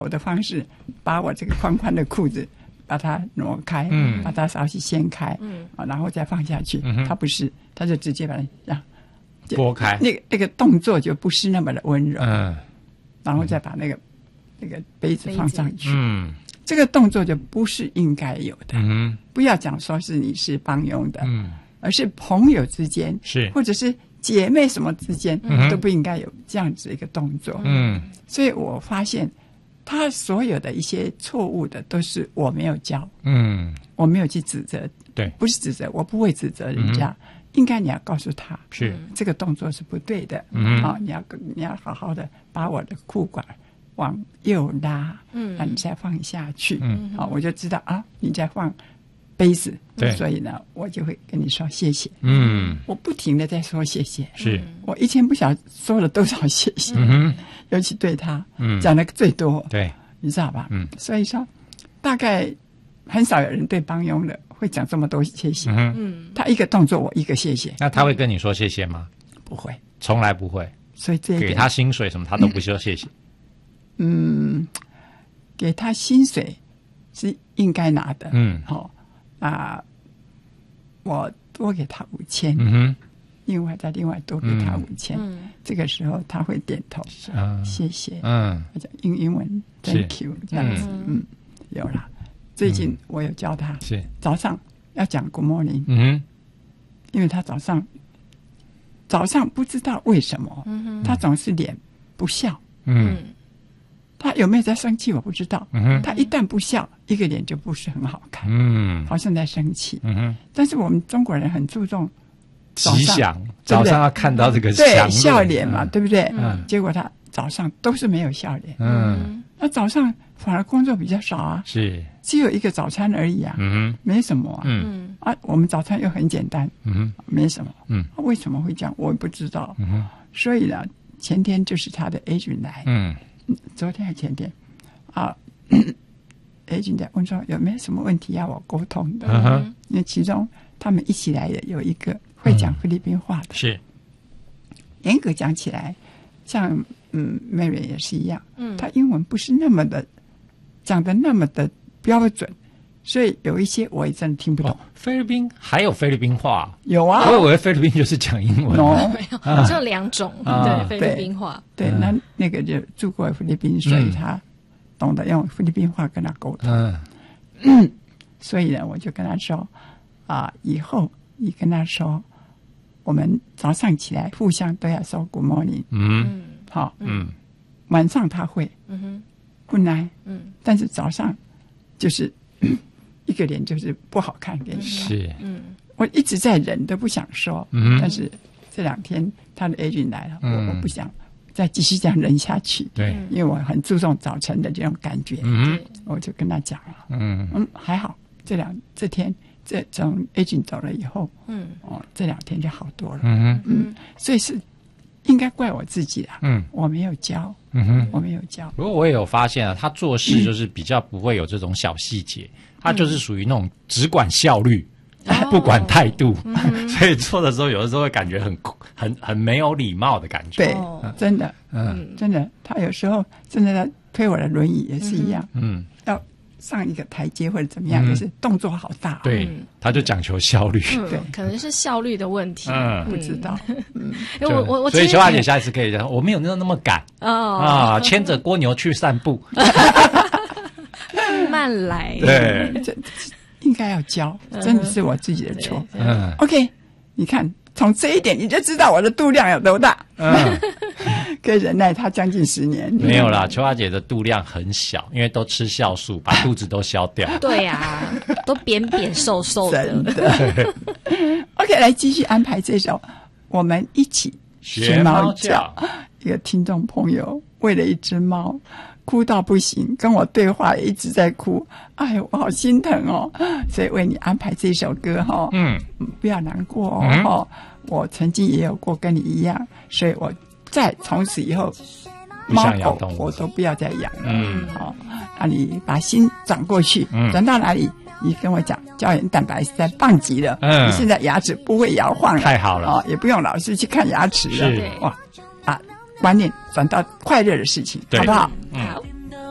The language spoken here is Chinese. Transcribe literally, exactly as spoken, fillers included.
我的方式把我这个宽宽的裤子把它挪开， 嗯， 把它稍微掀开，嗯，啊，然后再放下去。嗯、他不是，他就直接把它这样拨开， 那个那个动作就不是那么的温柔， 嗯， 然后再把那个、嗯、那个杯子放上去， 嗯， 这个动作就不是应该有的， 嗯， 不要讲说是你是帮佣的， 嗯， 而是朋友之间是， 或者是姐妹什么之间、 嗯、 都不应该有这样子一个动作， 嗯， 所以我发现。他所有的一些错误的都是我没有教，嗯，我没有去指责， 对， 不是指责，我不会指责人家，嗯、应该你要告诉他， 是这个动作是不对的， 嗯， 啊，你要你要好好的把我的裤管往右拉，嗯，啊，你再放下去，嗯，啊，我就知道啊，你再放杯子， 对， 所以呢，我就会跟你说谢谢， 嗯， 我不停的在说谢谢， 是我一天不晓得说了多少谢谢。嗯尤其对他，嗯，讲的最多， 对， 你知道吧？ 嗯， 所以说，大概很少有人对帮佣的会讲这么多谢谢。嗯，他一个动作，我一个谢谢。 那他会跟你说谢谢吗？ 不会， 从来不会。 所以这给他薪水什么，他都不说谢谢。 嗯，给他薪水是应该拿的。嗯，好、哦，啊，我多给他五千。嗯哼。另外再另外多给他五千、嗯，这个时候他会点头，嗯、谢谢，嗯，用英文 Thank you 这样子，嗯，嗯有了。最近我有教他，是早上要讲 Good morning， 嗯，因为他早上早上不知道为什么，嗯、他总是脸不笑，嗯，他有没有在生气我不知道，嗯、他一旦不笑，一个脸就不是很好看，嗯，好像在生气，嗯，但是我们中国人很注重。 吉祥，早上要看到这个对笑脸嘛，嗯、对不对？嗯，结果他早上都是没有笑脸，嗯，那早上反而工作比较少啊，是只有一个早餐而已啊，嗯，没什么啊，嗯啊，我们早餐又很简单，嗯，没什么，嗯，为什么会这样？我也不知道，嗯，所以呢，前天就是他的 agent 来，嗯，昨天还前天，啊 ，agent 在问说有没有什么问题要我沟通的，嗯，因为其中他们一起来的有一个。会讲菲律宾话的、嗯、 是， 严格讲起来，像嗯 Mary 也是一样，嗯，他英文不是那么的讲的那么的标准，所以有一些我也真的听不懂。哦、 菲律宾还有菲律宾话？ 有啊， 我以为菲律宾就是讲英文。 no, 没有，啊、就两种、啊、对菲律宾话。 对，对那那个就住过菲律宾，所以他懂得用菲律宾话跟他沟通。嗯，嗯所以呢，我就跟他说啊，以后你跟他说。我们早上起来互相都要说 Good morning， 嗯，好，嗯，晚上他会，嗯哼 ，Good night， 嗯，但是早上就是、嗯、一个脸就是不好看给你看， 是，嗯， 我一直在忍都不想说，嗯，但是这两天他的 agent 来了，嗯、我我不想再继续这样忍下去，对，因为我很注重早晨的这种感觉，嗯，我就跟他讲了，嗯嗯，还好，这两这天。这从 agent 走了以后，嗯，哦，这两天就好多了，嗯嗯，所以是应该怪我自己啦，嗯，我没有教，嗯哼，我没有教。 不过我也有发现啊，他做事就是比较不会有这种小细节，嗯、他就是属于那种只管效率，嗯、不管态度，嗯、所以做的时候有的时候会感觉很很很没有礼貌的感觉。 对，嗯、真的，嗯，真的，他有时候真的在推我的轮椅也是一样，嗯，要。上一个台阶或者怎么样，也、嗯、是动作好大、哦。 对，他就讲求效率。 嗯、对，可能是效率的问题。 嗯，不知道。 嗯，因为我我我所以邱阿姐下一次可以讲，我没有那那么赶哦啊，牵着蜗牛去散步， 慢慢来。 对， 这应该要教，真的是我自己的错。嗯 ，OK， 你看。从这一点你就知道我的度量有多大，嗯，可以忍耐他将近十年。 没有啦，邱阿姐的度量很小，因为都吃酵素，把肚子都消掉。 对呀、啊，都扁扁瘦瘦的。 真的。OK， 来继续安排这首，我们一起学猫叫。一个听众朋友为了一只猫哭到不行，跟我对话也一直在哭，哎呦，我好心疼哦，所以为你安排这首歌哈、哦，嗯，不要难过哦，嗯哦我曾经也有过跟你一样，所以我再从此以后，猫狗我都不要再养了。嗯，好、哦，那你把心转过去，嗯、转到哪里？你跟我讲，胶原蛋白实在棒极了。嗯，你现在牙齿不会摇晃了， 太好了， 哦，也不用老是去看牙齿了。哇，啊，观念转到快乐的事情，好不好？ 好。